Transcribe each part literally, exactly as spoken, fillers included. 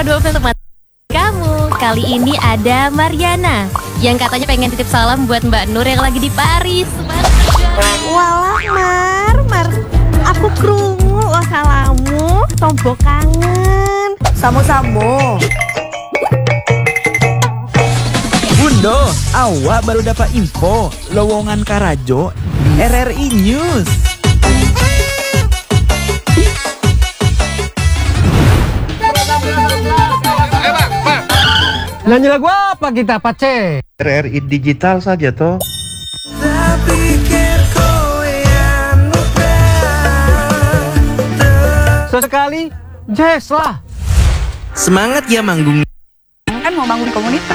dua untuk kamu. Kali ini ada Mariana yang katanya pengen titip salam buat Mbak Nur yang lagi di Paris. Walah Mar, Mar, aku krungu lo salamu, tombok kangen. Samo-samo. Bundo, awak baru dapat info lowongan Karajo R R I News. Nyanyi lagu apa kita, Pace? R R I digital saja toh. Sesekali jazz lah. Semangat ya manggung. Kan mau bangun komunitas.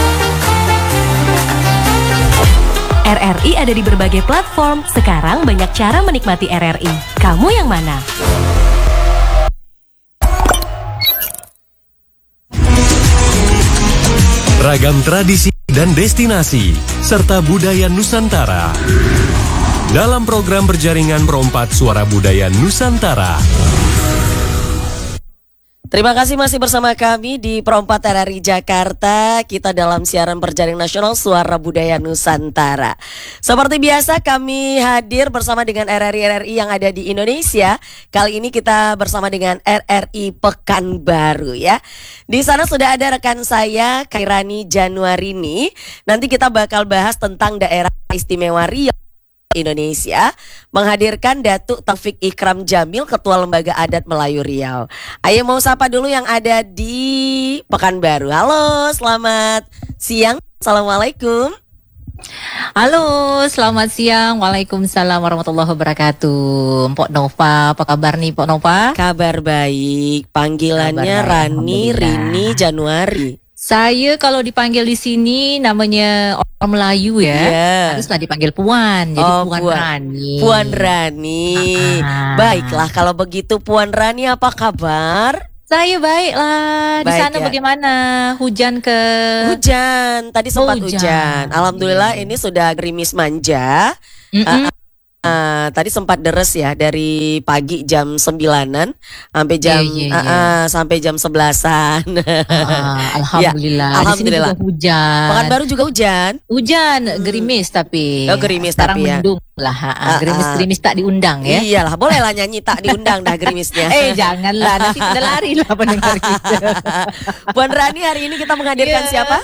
R R I ada di berbagai platform. Sekarang banyak cara menikmati R R I. Kamu yang mana? Ragam tradisi dan destinasi, serta budaya Nusantara. Dalam program berjaringan Perompat Suara Budaya Nusantara. Terima kasih masih bersama kami di Perompat R R I Jakarta. Kita dalam siaran berjaring nasional Suara Budaya Nusantara. Seperti biasa kami hadir bersama dengan R R I-R R I yang ada di Indonesia. Kali ini kita bersama dengan R R I Pekanbaru ya. Di sana sudah ada rekan saya Kairani Januarini. Nanti kita bakal bahas tentang daerah istimewa Riau Indonesia, menghadirkan Datuk Taufik Ikram Jamil, Ketua Lembaga Adat Melayu Riau. Ayo mau sapa dulu yang ada di Pekanbaru. Halo, selamat siang. Assalamualaikum. Halo, selamat siang. Waalaikumsalam warahmatullahi wabarakatuh. Mpok Nova, apa kabar nih Mpok Nova? Kabar baik. Panggilannya Kabar baik, Rani, Rini, Januari. Saya kalau dipanggil di sini namanya orang Melayu ya, yeah. haruslah dipanggil Puan, jadi Oh, Puan, Puan Rani. Puan Rani. Ah. Baiklah kalau begitu Puan Rani, apa kabar? Saya baiklah. Di Baik, sana ya. bagaimana? Hujan ke? Hujan, tadi sempat Oh, hujan. hujan. Alhamdulillah ini sudah gerimis manja. Mm-mm. Uh, uh, tadi sempat deres ya dari pagi jam sembilanan sampai jam Iya, iya, uh, iya. uh, sampai jam sebelasan. Ah, alhamdulillah. Ya, Di sini alhamdulillah. juga hujan. Pekanbaru juga hujan. Hujan, gerimis tapi. Oh, gerimis Sekarang tapi ya. mendung lah. ha, ha. Ah, Gerimis-gerimis tak diundang ya. Iyalah, bolehlah nyanyi tak diundang dah gerimisnya. Eh janganlah, nanti pada lari lah pendengar kita. Puan Rani, hari ini kita menghadirkan Iya. siapa?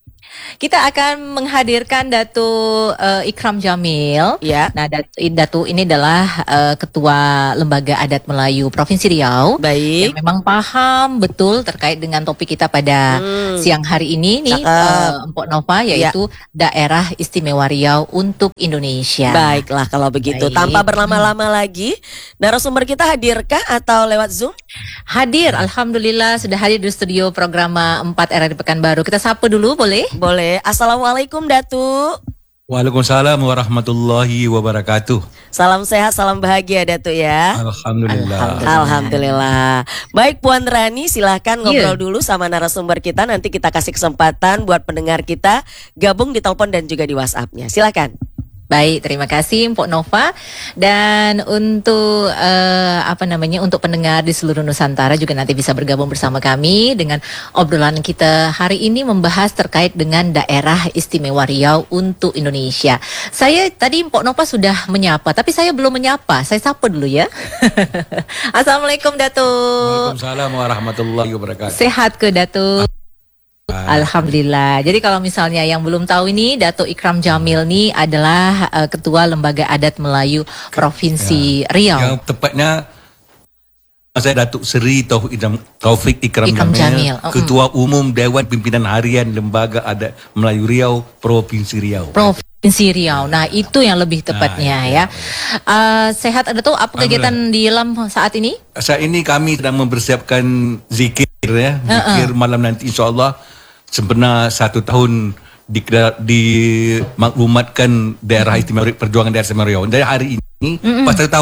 Kita akan menghadirkan Datuk uh, Ikram Jamil. Ya. Nah, Dat- Datuk ini adalah uh, Ketua Lembaga Adat Melayu Provinsi Riau. Baik. Yang memang paham betul terkait dengan topik kita pada Hmm. siang hari ini nih, Cakep. uh, Mpok Nova, yaitu Daerah Istimewa Riau untuk Indonesia. Baiklah kalau begitu. Baik. Tanpa berlama-lama lagi, narasumber kita hadirkah atau lewat Zoom? Hadir, alhamdulillah sudah hadir di studio program empat R R I Pekanbaru. Kita sapa dulu boleh? Boleh. Assalamualaikum Datuk. Waalaikumsalam warahmatullahi wabarakatuh. Salam sehat, salam bahagia Datuk ya. Alhamdulillah. Alhamdulillah. Baik Puan Rani, silahkan ngobrol Iya. dulu sama narasumber kita. Nanti kita kasih kesempatan buat pendengar kita gabung di telepon dan juga di WhatsApp-nya. Silakan. Baik, terima kasih Mpok Nova. Dan untuk eh, apa namanya untuk pendengar di seluruh Nusantara juga nanti bisa bergabung bersama kami dengan obrolan kita hari ini membahas terkait dengan Daerah Istimewa Riau untuk Indonesia. Saya tadi Mpok Nova sudah menyapa, tapi saya belum menyapa. Saya sapa dulu ya. Assalamualaikum Datuk. Waalaikumsalam warahmatullahi wabarakatuh. Sehat ke Datuk? Alhamdulillah. Jadi kalau misalnya yang belum tahu ini, Datuk Ikram Jamil ini adalah uh, Ketua Lembaga Adat Melayu Provinsi Riau. Yang tepatnya saya Datuk Seri Taufik Ikram, Taufik Ikram, Ikram Jamil. Jamil, Mm. Ketua Umum Dewan Pimpinan Harian Lembaga Adat Melayu Riau Provinsi Riau. Provinsi Riau. Nah, itu yang lebih tepatnya Nah, ya. Uh, sehat ada tuh apa kegiatan di dalam saat ini? Saat ini kami sedang mempersiapkan zikir ya, zikir Uh-uh. malam nanti insyaAllah sempena satu tahun di, dimaklumatkan daerah istimewa perjuangan daerah istimewa Riau. Dari hari ini Mm-mm. pas satu tahun.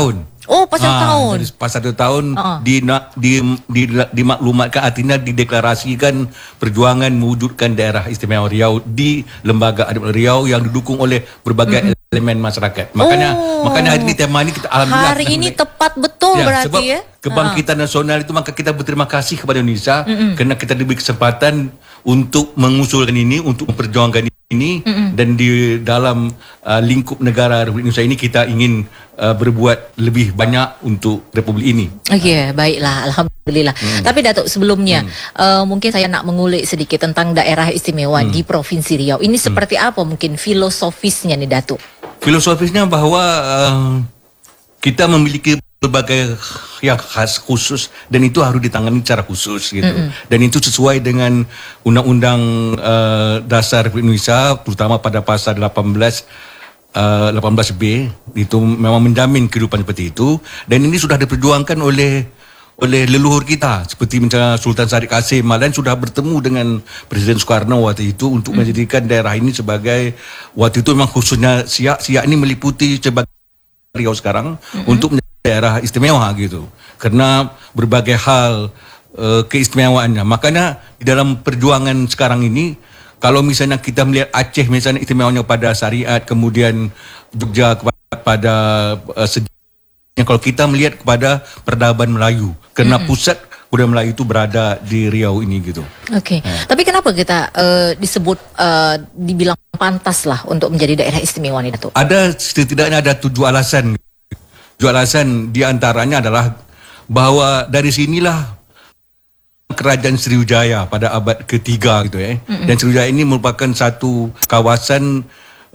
Oh, pas satu Ah, tahun. jadi pas satu tahun Uh-uh. di, di, di, dimaklumatkan, artinya dideklarasikan perjuangan mewujudkan daerah istimewa Riau di Lembaga Adat Riau yang didukung oleh berbagai mm-hmm. elemen masyarakat. Makanya Oh. makanya hari ini tema ini kita alhamdulillah Hari ini boleh- tepat betul Ya, berarti sebab ya. kebangkitan nasional itu, maka kita berterima kasih kepada Indonesia mm-hmm. kerana kita diberi kesempatan untuk mengusulkan ini, untuk memperjuangkan ini mm-hmm. dan di dalam uh, lingkup negara Republik Indonesia ini kita ingin uh, berbuat lebih banyak untuk Republik ini. Okey, baiklah, alhamdulillah. Hmm. Tapi Datuk, sebelumnya hmm. uh, mungkin saya nak mengulik sedikit tentang daerah istimewa hmm. di Provinsi Riau. Ini seperti hmm. apa mungkin filosofisnya nih Datuk? Filosofisnya bahawa uh, kita memiliki berbagai yang khas khusus dan itu harus ditangani secara khusus gitu. Mm-hmm. Dan itu sesuai dengan Undang-Undang uh, Dasar Republik Indonesia, terutama pada pasal lapan belas uh, lapan belas B, itu memang menjamin kehidupan seperti itu, dan ini sudah diperjuangkan oleh oleh leluhur kita seperti misalnya Sultan Syarif Kasim Malan sudah bertemu dengan Presiden Soekarno waktu itu untuk mm. menjadikan daerah ini sebagai, waktu itu memang khususnya Siak, Siak ini meliputi sebagai Riau sekarang mm-hmm. untuk daerah istimewa gitu, karena berbagai hal uh, keistimewaannya. Makanya di dalam perjuangan sekarang ini, kalau misalnya kita melihat Aceh misalnya istimewanya pada syariat, kemudian Jogja kepada uh, sejarahnya, kalau kita melihat kepada peradaban Melayu, karena mm-hmm. pusat budaya Melayu itu berada di Riau ini gitu. Okey. Ya. Tapi kenapa kita uh, disebut uh, dibilang pantas lah untuk menjadi daerah istimewa nih Datuk? Ada setidaknya ada tujuh alasan. Tujuh alasan di antaranya adalah bahawa dari sinilah Kerajaan Sriwijaya pada abad ketiga gitu ya. Mm-hmm. Dan Sriwijaya ini merupakan satu kawasan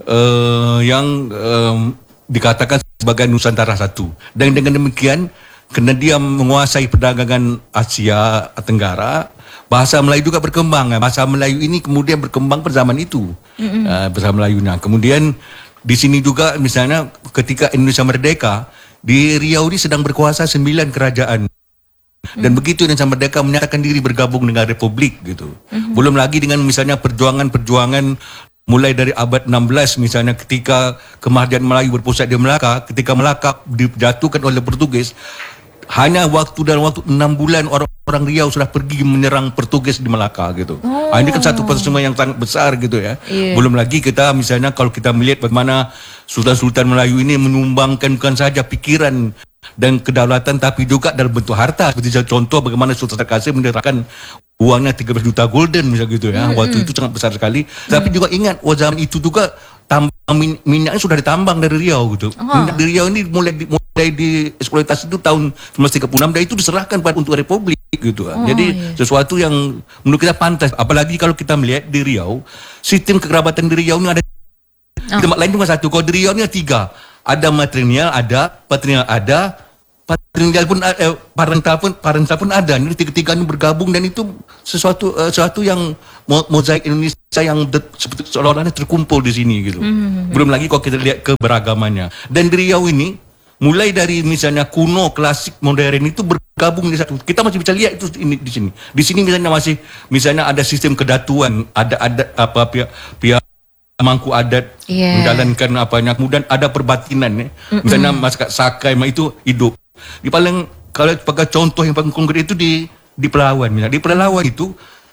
uh, yang um, dikatakan sebagai Nusantara satu. Dan dengan demikian, kerana dia menguasai perdagangan Asia Tenggara, bahasa Melayu juga berkembang. Bahasa Melayu ini kemudian berkembang pada zaman itu. Mm-hmm. Uh, bahasa Melayunya. Kemudian di sini juga misalnya ketika Indonesia merdeka, di Riau ini sedang berkuasa sembilan kerajaan. Dan hmm. begitu Indonesia merdeka menyatakan diri bergabung dengan Republik gitu. Hmm. Belum lagi dengan misalnya perjuangan-perjuangan mulai dari abad enam belas misalnya ketika Kemahajan Melayu berpusat di Melaka, ketika Melaka dijatuhkan oleh Portugis, hanya waktu dalam waktu enam bulan orang-orang Riau sudah pergi menyerang Portugis di Melaka gitu. Oh. Ha, ini kan satu peristiwa yang sangat besar gitu ya. Yeah. Belum lagi kita misalnya kalau kita melihat bagaimana Sultan-Sultan Melayu ini menyumbangkan bukan saja pikiran dan kedaulatan tapi juga dalam bentuk harta. Seperti contoh bagaimana Sultan Syarif Kasim menyerahkan uangnya tiga belas juta golden misalnya gitu ya. Mm-hmm. Waktu itu sangat besar sekali. Mm-hmm. Tapi juga ingat waktu zaman itu juga tambang minyaknya sudah ditambang dari Riau gitu. Oh. Minyak di Riau ini mulai di, mulai dieksploitasi itu tahun seribu sembilan ratus tiga puluh enam dan itu diserahkan pada untuk Republik gitu. Oh, jadi iya. sesuatu yang menurut kita pantas. Apalagi kalau kita melihat di Riau, sistem kekerabatan di Riau ini ada oh. tempat lain cuma satu. Kalau di Riau ini ada tiga. Ada matrilineal, ada patrilineal, ada patrilineal pun eh, parental pun parental pun ada. Ini tiga-tiga ini bergabung dan itu sesuatu uh, sesuatu yang mo- mozaik Indonesia yang de- seperti seolah-olah terkumpul di sini gitu. Mm-hmm. Belum lagi kalau kita lihat keberagamannya. Dan di Riau ini mulai dari misalnya kuno, klasik, modern itu bergabung di satu. Kita masih bisa lihat itu ini di sini. Di sini misalnya masih misalnya ada sistem kedatuan, ada ada apa pihak pihak mangku adat yeah. menjalankan apanya, kemudian ada perbatinan ya. Misalnya masyarakat Sakai itu hidup. Di paling kalau sebagai contoh yang paling konkret itu di di Pelawan misalnya. Di Pelawan itu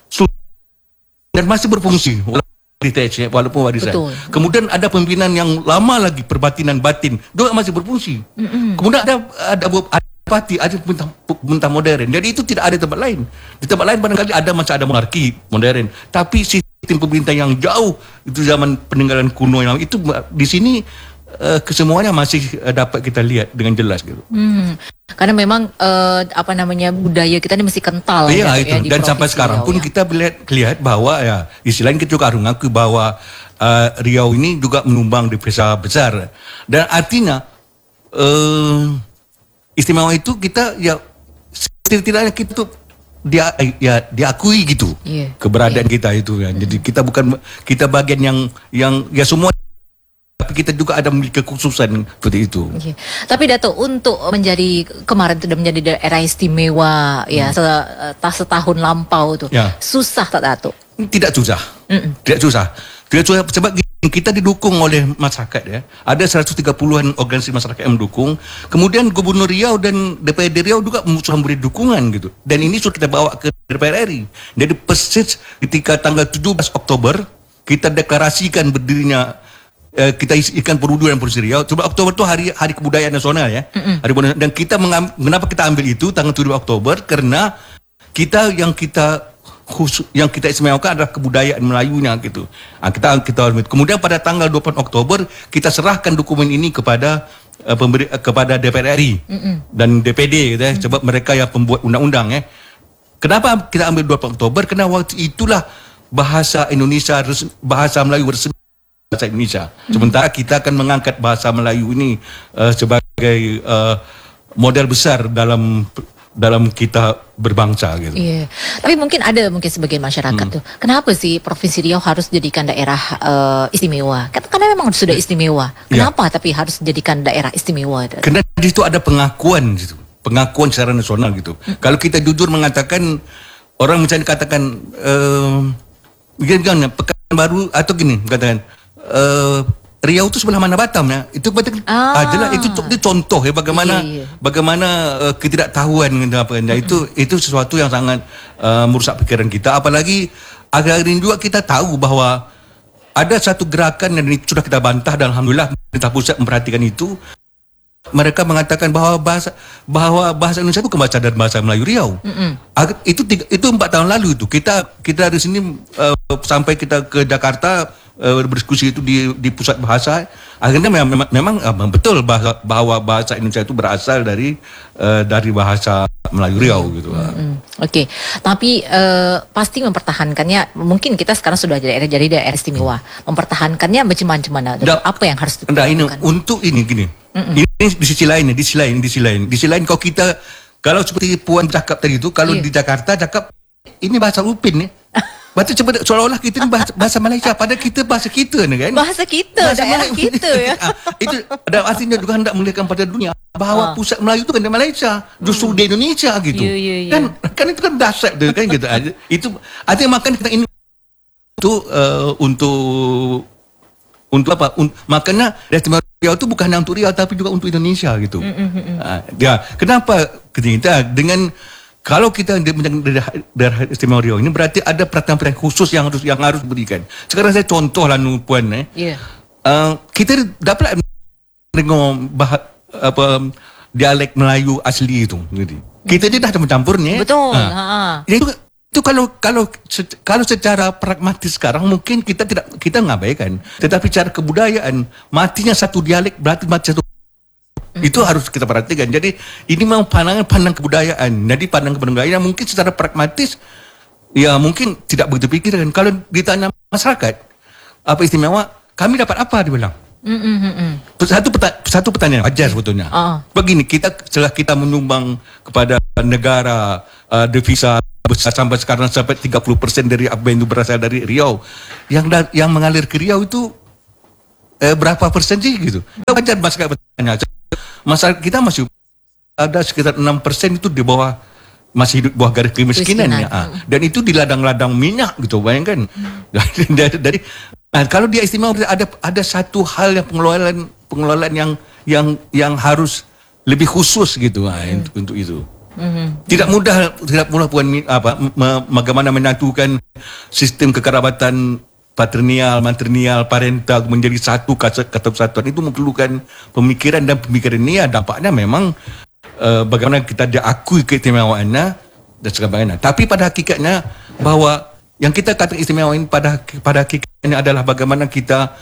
dan masih berfungsi heritage ya, walaupun warisan. Betul. Kemudian ada pimpinan yang lama lagi perbatinan batin juga masih berfungsi. Mm-mm. Kemudian ada ada ada pati, ada pemerintah, pemerintah modern. Jadi itu tidak ada di tempat lain. Di tempat lain barangkali ada macam ada monarki modern, tapi sistem pemerintah yang jauh itu zaman peninggalan kuno yang itu di sini uh, kesemuanya masih uh, dapat kita lihat dengan jelas gitu. Hmm. Karena memang uh, apa namanya budaya kita ini masih kental. Iya gitu, itu. Ya, dan sampai sekarang Riau, pun ya. kita lihat lihat bahwa ya istilahnya kita juga harus mengakui bahwa uh, Riau ini juga menyumbang devisa besar dan artinya uh, istimewa itu kita ya setidaknya kita tuh dia ya diakui gitu yeah. keberadaan yeah. kita itu ya. Mm. Jadi kita bukan kita bagian yang yang ya semua, tapi kita juga ada memiliki kekhususan seperti itu. Yeah. Tapi Datuk, untuk menjadi kemarin sudah menjadi daerah istimewa ya hmm. setahun lampau tuh yeah. susah tak Datuk? Tidak susah. Mm-mm. Tidak susah. Tidak susah sebab kita didukung oleh masyarakat ya. Ada seratus tiga puluhan organisasi masyarakat yang mendukung. Kemudian Gubernur Riau dan D P R D Riau juga sudah memberi dukungan gitu. Dan ini sudah kita bawa ke D P R R I. Jadi persis ketika tanggal tujuh belas Oktober kita deklarasikan berdirinya uh, kita isikan Perudu dan Provinsi Riau. tujuh belas Oktober itu hari hari kebudayaan nasional ya. Mm-mm. Hari kebudayaan. Dan kita mengam, kenapa kita ambil itu tanggal tujuh belas Oktober? Karena kita yang kita khusus yang kita istimewakan adalah kebudayaan Melayunya gitu. Ha, kita kita kemudian pada tanggal dua puluh Oktober kita serahkan dokumen ini kepada uh, pemberi uh, kepada D P R R I mm-mm. dan D P D gitu ya, sebab mereka yang pembuat undang-undang ya. Kenapa kita ambil dua puluh Oktober? Karena waktu itulah bahasa Indonesia bahasa Melayu resmi bahasa Indonesia. Sementara kita akan mengangkat bahasa Melayu ini uh, sebagai uh, model besar dalam dalam kita berbangsa gitu. Iya. Tapi mungkin ada mungkin sebagian masyarakat hmm. tuh, kenapa sih Provinsi Riau harus dijadikan daerah uh, istimewa? Karena memang sudah istimewa. Kenapa ya. Tapi harus dijadikan daerah istimewa? Karena di situ ada pengakuan gitu. Pengakuan secara nasional gitu. Hmm. Kalau kita jujur mengatakan, orang misalnya katakan uh, gini-gini, Pekanbaru atau gini katakan uh, Riau itu sebelah mana Batam ya? Itu betul. Ah. Ah, jelas itu, itu contoh ya bagaimana iya, iya. bagaimana uh, ketidaktahuan gitu apa mm-hmm. itu itu sesuatu yang sangat uh, merusak pikiran kita. Apalagi akhir-akhir ini juga kita tahu bahwa ada satu gerakan yang sudah kita bantah dan alhamdulillah pemerintah pusat memperhatikan itu. Mereka mengatakan bahwa bahasa bahwa bahasa Indonesia itu bahasa dan bahasa Melayu Riau. Mm-hmm. Itu tiga, itu empat tahun lalu itu kita kita dari sini uh, sampai kita ke Jakarta uh, berdiskusi itu di di pusat bahasa. Akhirnya memang memang uh, betul bahasa, bahwa bahasa Indonesia itu berasal dari uh, dari bahasa Melayu Riau gitu. Mm-hmm. Oke, okay. Tapi uh, pasti mempertahankannya. Mungkin kita sekarang sudah jadi jadi daerah istimewa. Mempertahankannya macam mana? Apa yang harus kita lakukan? Ini untuk ini gini. Mm-mm. Ini di sisi lain, di sisi lain, di sisi lain, di sisi lain. Kalau kita, kalau seperti Puan cakap tadi itu, kalau yeah. di Jakarta cakap ini bahasa Upin nih. Berarti seolah-olah kita ini bahasa, bahasa Malaysia, padahal kita bahasa kita nih kan? Bahasa kita, bahasa daerah Melayu, kita ya. Itu ada artinya juga hendak melihatkan pada dunia bahawa ah. pusat Melayu itu kan di Malaysia, justru hmm. di Indonesia gitu. Yeah, yeah, yeah. Kan, kan itu kan dahsyat tu kan gitu aja. Itu artinya makan kita ini itu uh, untuk untuk apa? Un, makanya Istimewa Riau itu bukan hanya untuk Riau tapi juga untuk Indonesia gitu. Mm-hmm. Uh, ya, kenapa kita dengan kalau kita menjadi daerah Istimewa Riau ini berarti ada perhatian-perhatian khusus yang harus yang harus diberikan. Sekarang saya contoh lah Puan eh. Yeah. Uh, kita dapat dengar bah, apa dialek Melayu asli itu. Gitu. Kita je dah mencampurnya. Betul. Uh, ha. Itu Itu kalau kalau kalau secara pragmatis sekarang mungkin kita tidak kita mengabaikan, tetapi secara kebudayaan matinya satu dialek berarti mati satu. Mm-hmm. Itu harus kita perhatikan. Jadi ini memang pandangan pandang kebudayaan. Jadi pandang kebudayaan mungkin secara pragmatis ya mungkin tidak begitu pikirkan. Kalau ditanya masyarakat apa istimewa, kami dapat apa dibilang? Mm-hmm. Satu peta, satu pertanyaan wajar sebetulnya. Uh. Begini, kita setelah kita menyumbang kepada negara uh, devisa besar sampai sekarang sampai tiga puluh persen dari apa yang itu berasal dari Riau. Yang da, yang mengalir ke Riau itu eh, berapa persen sih gitu. Wajar masyarakat bertanya. Masyarakat kita masih ada sekitar enam persen itu di bawah masih hidup bawah garis kemiskinan ya. Dan itu di ladang-ladang minyak gitu, bayangkan. Hmm. dari, dari nah, kalau dia istimewa ada ada satu hal yang pengelolaan pengelolaan yang yang yang harus lebih khusus gitu nah, hmm. untuk, untuk itu. Mm-hmm. Tidak mudah, tidak mudah Puan apa me, bagaimana menyatukan sistem kekerabatan patrinial, matrinial, parental menjadi satu kata kesatuan itu memerlukan pemikiran dan pemikiran ini ya dampaknya memang uh, bagaimana kita diakui keistimewaannya dan sebagainya. Tapi pada hakikatnya bahwa yang kita katakan istimewa ini pada pada hakikatnya adalah bagaimana kita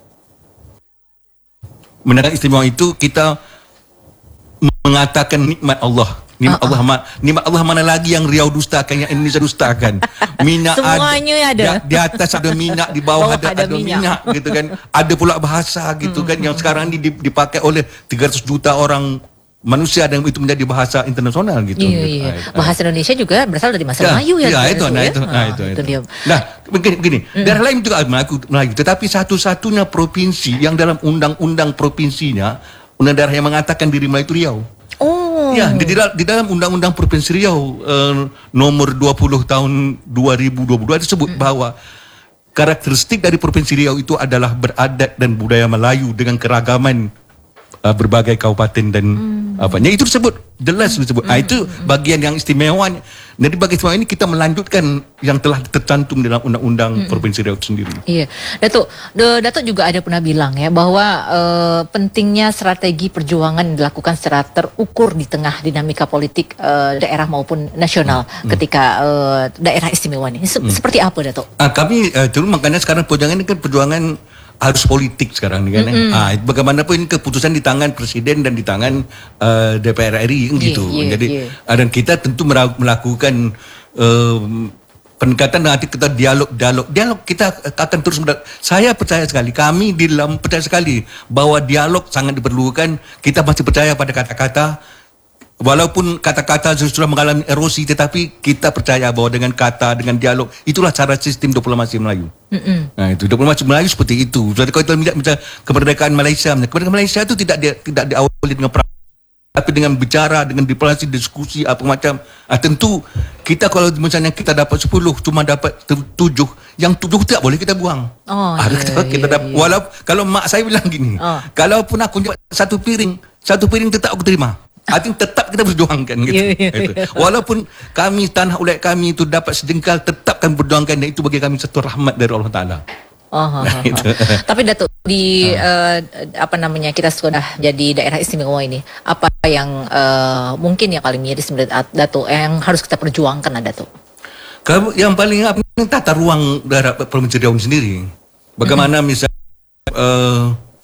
mengenal istimewa itu kita mengatakan nikmat Allah. Nikmat uh, uh. Allah nikmat Allah mana lagi yang Riau dustakan, yang Indonesia dustakan? Minyak semuanya ada. ada. Di, di atas ada minyak, di bawah, bawah ada, ada, ada minyak. minyak gitu kan. Ada pula bahasa gitu hmm, kan yang sekarang ini dipakai oleh tiga ratus juta orang manusia dan itu menjadi bahasa internasional gitu. Iya, gitu. iya. Bahasa Indonesia juga berasal dari bahasa ya, Melayu ya. Ya, itu, nah, ya? itu, nah, itu, itu, itu. Dia. Nah, begini, begini. Hmm. daerah lain juga Melayu, Melayu, tetapi satu-satunya provinsi yang dalam undang-undang provinsinya, undang daerah yang mengatakan diri Melayu itu Riau. Oh. Ya, di, di dalam undang-undang Provinsi Riau uh, nomor dua puluh tahun dua ribu dua puluh dua disebut hmm. bahwa karakteristik dari Provinsi Riau itu adalah beradat dan budaya Melayu dengan keragaman uh, berbagai kabupaten dan hmm. apa. Itu disebut jelas disebut. Hmm. Ah, itu bagian yang istimewa. Jadi bagi semua ini kita melanjutkan yang telah tercantum dalam undang-undang hmm. Provinsi Riau itu sendiri. Iya, Datuk, De, Datuk juga ada pernah bilang ya bahwa uh, pentingnya strategi perjuangan dilakukan secara terukur di tengah dinamika politik uh, daerah maupun nasional hmm. ketika uh, daerah istimewa ini. Se- hmm. Seperti apa, Datuk? Ah, kami uh, terus makanya sekarang perjuangan ini kan perjuangan harus politik sekarang ni kan. Mm-hmm. Ah, bagaimanapun ini keputusan di tangan presiden dan di tangan uh, D P R R I gitu. Yeah, yeah, Jadi yeah. dan kita tentu melakukan uh, pendekatan nanti kita dialog dialog dialog kita akan terus mendal- saya percaya sekali kami di dalam percaya sekali bahwa dialog sangat diperlukan. Kita masih percaya pada kata-kata. Walaupun kata-kata sudah mengalami erosi, tetapi kita percaya bahwa dengan kata, dengan dialog, itulah cara sistem diplomasi Melayu. Mm-mm. Nah itu diplomasi Melayu seperti itu. Jadi kalau kita melihat misalnya kemerdekaan Malaysia, kemerdekaan Malaysia itu tidak di, tidak diawali dengan perang, tapi dengan bicara, dengan diplomasi, diskusi apa macam. Ah, tentu kita kalau misalnya kita dapat sepuluh, cuma dapat tujuh, yang tujuh tidak boleh kita buang. Oh, ah, iya, kita, kita iya, dapat, iya. Walau kalau mak saya bilang gini, Oh. kalaupun aku dapat satu piring, satu piring tetap aku terima. Artinya tetap kita berjuangkan gitu. Yeah, yeah, Gitu. yeah. Walaupun kami tanah ulat kami itu dapat sejengkal, tetap kami berjuangkan, dan itu bagi kami satu rahmat dari Allah Taala. Oh, oh, oh, oh. Tapi Datuk di uh, apa namanya kita sudah jadi daerah istimewa ini, apa yang uh, mungkin yang paling miris menurut Datuk yang harus kita perjuangkan, Datuk? Kalau yang paling apa tata ruang daerah Provinsi Riau sendiri. Bagaimana mm-hmm. misalnya uh,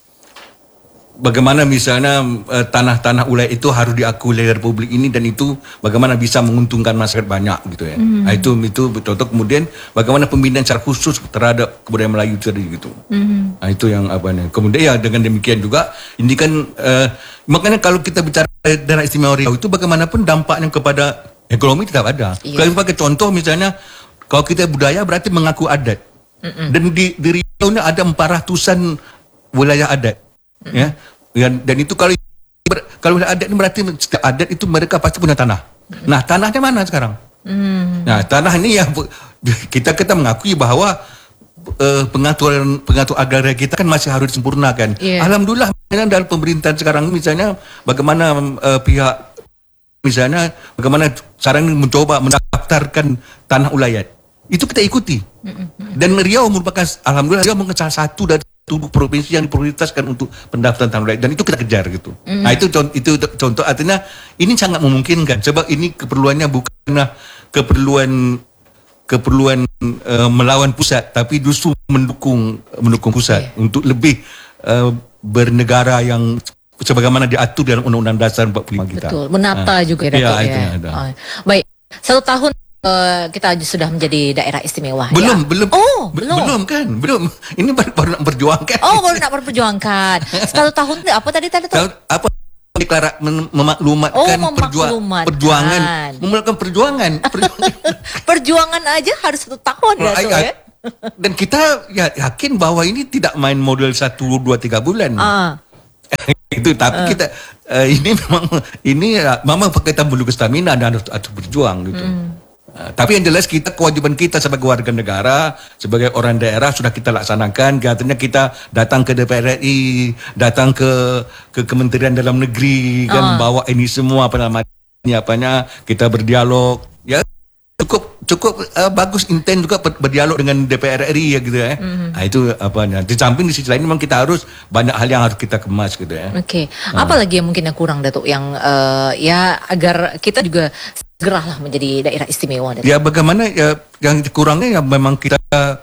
bagaimana misalnya uh, tanah-tanah ulat itu harus diakui oleh Republik ini, dan itu bagaimana bisa menguntungkan masyarakat banyak gitu ya. Mm-hmm. Nah, itu itu contoh. Kemudian bagaimana pembinaan secara khusus terhadap kebudayaan Melayu tadi gitu. Mm-hmm. Nah, itu yang apa nih. Kemudian ya dengan demikian juga ini kan uh, makanya kalau kita bicara daerah istimewa Riau itu bagaimanapun dampaknya kepada ekonomi tetap ada. Yeah. Kalau sebagai contoh misalnya kalau kita budaya berarti mengaku adat. Mm-hmm. Dan di, di Riau ini ada empat ratusan wilayah adat. Ya, dan, dan itu kalau kalau adat ini berarti setiap adat itu mereka pasti punya tanah. Nah, tanahnya mana sekarang? Hmm. Nah, tanah ini yang kita kita mengakui bahwa uh, pengaturan pengatur agraria kita kan masih harus disempurnakan. Yeah. Alhamdulillah dalam pemerintahan sekarang misalnya bagaimana uh, pihak misalnya bagaimana sekarang ini mencoba mendaftarkan tanah ulayat. Itu kita ikuti. Dan Riau merupakan alhamdulillah Riau merupakan salah satu dari tubuh provinsi yang diprioritaskan untuk pendaftaran tanah ulayat, dan itu kita kejar gitu. Mm. Nah itu contoh, itu contoh artinya ini sangat memungkinkan sebab ini keperluannya bukanlah keperluan keperluan uh, melawan pusat, tapi justru mendukung mendukung pusat yeah. untuk lebih uh, bernegara yang sebagaimana diatur dalam Undang-Undang Dasar empat puluh lima kita. Betul, menata nah. juga ya, ya, ya. Ada. Oh. Baik, satu tahun Uh, kita sudah menjadi daerah istimewa. Belum, ya? belum. Oh, be- belum. Belum kan, belum. Ini baru, baru nak berjuangkan. Oh, baru nak berperjuangkan. Satu tahun apa tadi tadi tuh? Apa deklara mem- memaklumatkan oh, perjuang- perjuangan, memulakan perjuangan. perjuangan. Perjuangan aja harus satu tahun ya, tuh, ya. Dan kita ya, yakin bahwa ini tidak main model satu, dua, tiga bulan. Ah. Itu tapi uh. kita uh, ini memang ini uh, memang berkaitan bulu stamina dan harus, harus berjuang gitu. Mm. Uh, tapi yang jelas kita kewajiban kita sebagai warga negara, sebagai orang daerah sudah kita laksanakan. Artinya kita datang ke D P R R I, datang ke ke Kementerian Dalam Negeri kan uh. bawa ini semua apa namanya apanya kita berdialog. Ya cukup cukup uh, bagus intent juga berdialog dengan D P R R I ya gitu ya. Mm-hmm. Nah itu apanya. Di samping di sisi lain memang kita harus banyak hal yang harus kita kemas gitu ya. Oke. Okay. Apa uh. lagi yang mungkin yang kurang Datuk yang uh, ya agar kita juga segeralah menjadi daerah istimewa Datuk? Ya bagaimana ya yang kurangnya ya memang kita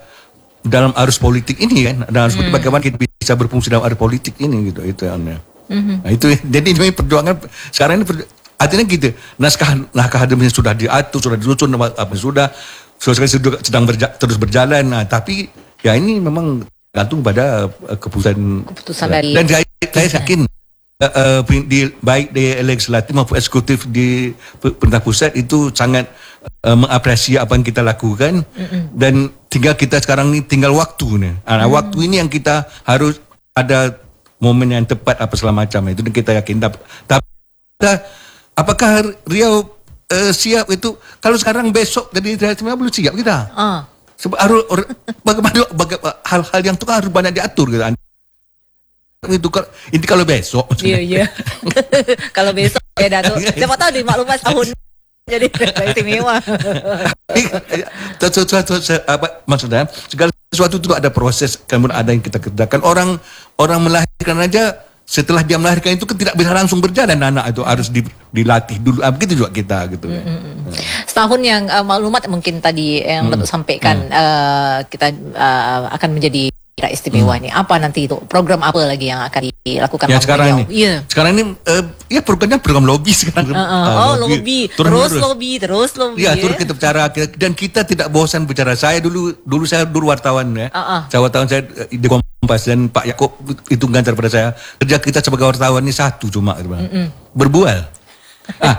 dalam arus politik ini kan. Dalam arus mm. bagaimana kita bisa berfungsi dalam arus politik ini gitu itu yang. Mm-hmm. Nah itu jadi ini perjuangan sekarang ini perju- artinya gitu, naskah naskah akademiknya sudah diatur, sudah disusun, apa sudah, sudah sedang berja, terus berjalan. Nah, tapi ya ini memang gantung pada uh, keputusan, keputusan dari dan saya, saya yakin uh, uh, di baik di legislatif maupun eksekutif di pemerintah pusat itu sangat uh, mengapresiasi apa yang kita lakukan. Mm-mm. Dan tinggal kita sekarang ini tinggal waktu nih. Nah, mm. waktu ini yang kita harus ada momen yang tepat apa segala macam itu kita yakin. Tapi kita apakah Riau uh, siap itu? Kalau sekarang besok jadi daerah istimewa belum siap kita. Uh. Sebab harus or- bagaimana, bagaimana hal-hal yang itu kan harus banyak diatur gitu. Itu kalau ini kalau besok. Iya iya. Kalau besok ya Datuk. Siapa tahu di maklumat tahun jadi istimewa. Sesuatu apa maksudnya? Segala sesuatu itu ada proses, kemudian ada yang kita kerjakan. Orang orang melahirkan aja setelah dia melahirkan itu kan tidak bisa langsung berjalan, anak itu harus di, dilatih dulu. Begitu juga kita gitu. Mm-hmm. Setahun yang uh, maklumat mungkin tadi yang Datuk mm. sampaikan mm. uh, kita uh, akan menjadi daerah istimewa hmm. nih. Apa nanti itu? Program apa lagi yang akan dilakukan? Ya sekarang ini. Iya. Sekarang ini uh, ya programnya program lobby sekarang. Uh, uh. Uh, oh lobby, terus, terus lobby, terus lobby. Ya, terus kita bicara dan kita tidak bosan bicara. Saya dulu dulu saya dulu wartawan ya. Uh, uh. Saya wartawan saya di Kompas dan Pak Yakob itu ganjar pada saya. Kerja kita sebagai wartawan ini satu cuma mm -mm. berbual. ah,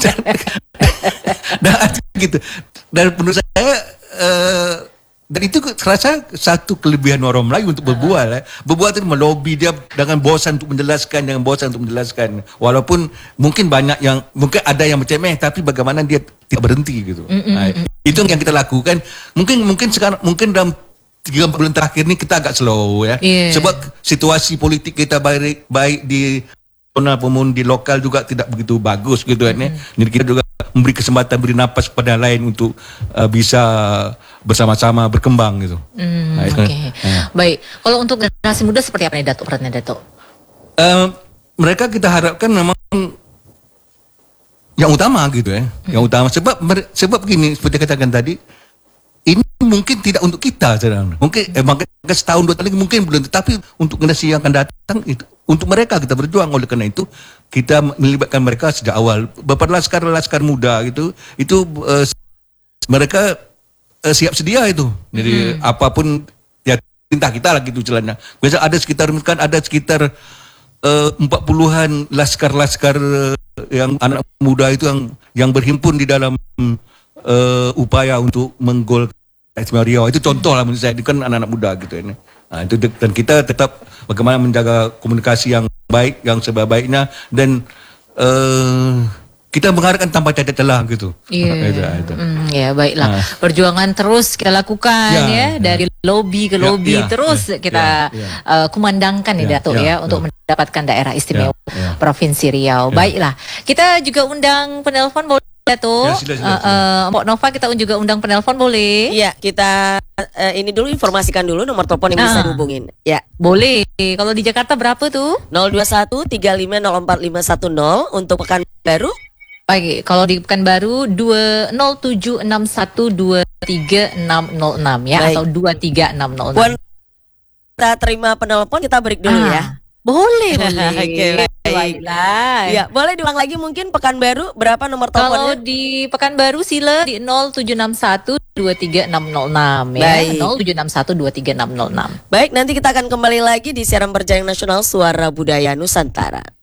dan gitu. Dan menurut saya uh, dan itu terasa satu kelebihan orang Melayu untuk berbual. Uh-huh. eh. Berbual itu melobi dia dengan bosan untuk menjelaskan, dengan bosan untuk menjelaskan. Walaupun mungkin banyak yang, mungkin ada yang bercemeh, tapi bagaimana dia tidak berhenti gitu. Mm-hmm. Nah, itu yang kita lakukan. Mungkin mungkin sekarang, mungkin dalam tiga bulan terakhir ini kita agak slow ya. Yeah. Sebab situasi politik kita baik, baik di nasional maupun di lokal juga tidak begitu bagus gitu kan. Mm-hmm. Jadi kita juga memberi kesempatan, beri napas kepada lain untuk uh, bisa bersama-sama berkembang gitu. Mm, nah, Oke, okay. ya. Baik. Kalau untuk generasi muda seperti apa nih Datuk, perannya Datuk? Uh, mereka kita harapkan memang yang utama gitu ya, mm. yang utama. Sebab sebab begini, seperti katakan tadi, ini mungkin tidak untuk kita sekarang. Mungkin mm. emang setahun dua tahun lagi mungkin belum, tetapi untuk generasi yang akan datang itu. Untuk mereka kita berjuang, oleh karena itu kita melibatkan mereka sejak awal. Beberapa laskar-laskar muda gitu, itu uh, mereka uh, siap sedia itu. Jadi hmm. apapun ya perintah kita lah gitu jalannya. Biasa ada sekitar kan ada sekitar empat puluhan laskar-laskar uh, yang anak muda itu yang yang berhimpun di dalam uh, upaya untuk menggol Istimewa Riau. Itu contoh lah menurut saya, itu kan anak-anak muda gitu ini. Nah, itu dan kita tetap bagaimana menjaga komunikasi yang baik, yang sebaik-baiknya, dan uh, kita mengharapkan tanpa cacat celah gitu. Iya. Yeah. Mm, ya baiklah. Nah. Perjuangan terus kita lakukan ya, ya dari ya. lobby ke lobby ya, ya, terus ya, kita ya, ya. Uh, kumandangkan ya, ya Datuk ya, ya untuk ya. mendapatkan daerah istimewa ya, ya. Provinsi Riau. Ya. Baiklah. Kita juga undang penelpon boleh Datuk. Ya, sila, sila, sila. Uh, Mbok Nova kita juga undang penelpon boleh? Iya, kita uh, ini dulu informasikan dulu nomor telepon yang ah. bisa dihubungin. Ya, boleh. Kalau di Jakarta berapa tuh? nol dua satu tiga lima nol empat lima satu nol untuk Pekanbaru. Baik, kalau di Pekanbaru dua nol tujuh enam satu dua tiga enam nol enam ya. Baik. Atau dua tiga enam nol enam. Kita terima penelpon, kita break dulu ah. ya. Boleh, boleh. Oke, baiklah. Ya, boleh diulang lagi mungkin Pekanbaru berapa nomor teleponnya? Kalau di Pekanbaru sila di nol tujuh enam satu dua tiga enam nol enam ya. Baik. nol tujuh enam satu dua tiga enam nol enam. Baik, nanti kita akan kembali lagi di siaran berjaring nasional Suara Budaya Nusantara.